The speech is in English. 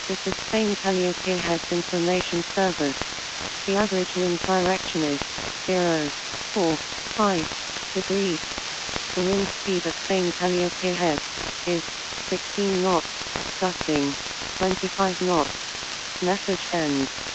This is Spain Calliope Heads Information Service. The average wind direction is 0.45 degrees. The wind speed at Spain Calliope Heads is 16 knots, gusting 25 knots. Message ends.